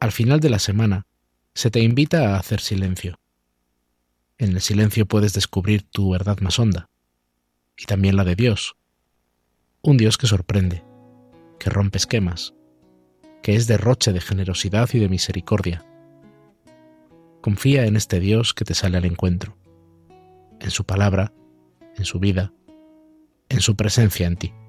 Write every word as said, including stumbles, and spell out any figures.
al final de la semana se te invita a hacer silencio. En el silencio puedes descubrir tu verdad más honda, y también la de Dios. Un Dios que sorprende, que rompe esquemas, que es derroche de generosidad y de misericordia. Confía en este Dios que te sale al encuentro, en su palabra, en su vida, en su presencia en ti.